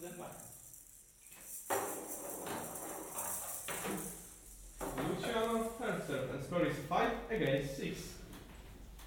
Denmark. Luciano answered and score is 5 against 6.